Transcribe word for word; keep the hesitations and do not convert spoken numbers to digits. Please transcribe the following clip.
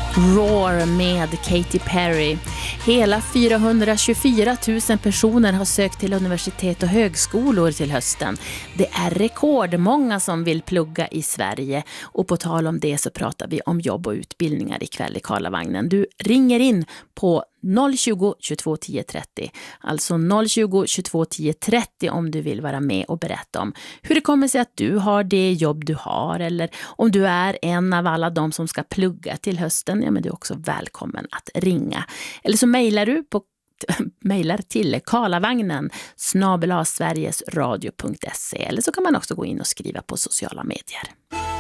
Roar med Katy Perry. Hela fyrahundratjugofyra tusen personer har sökt till universitet och högskolor till hösten. Det är rekordmånga som vill plugga i Sverige. Och på tal om det så pratar vi om jobb och utbildningar ikväll i Karlavagnen. Du ringer in på noll tjugo, tjugotvå tio trettio. Alltså noll tjugo, tjugotvå tio trettio om du vill vara med och berätta om hur det kommer sig att du har det jobb du har, eller om du är en av alla de som ska plugga till hösten. Ja, men du är också välkommen att ringa. Eller så mejlar du på mejlar till karlavagnen snabel-a sverigesradio punkt se, eller så kan man också gå in och skriva på sociala medier.